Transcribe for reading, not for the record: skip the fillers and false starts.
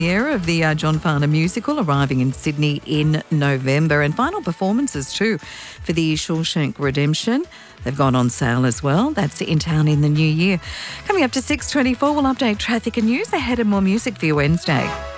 Year of the John Farnham musical arriving in Sydney in November, and final performances too for the Shawshank Redemption. They've gone on sale as well. That's in town in the new year. Coming up to 6:24, we'll update traffic and news ahead of more music for your Wednesday.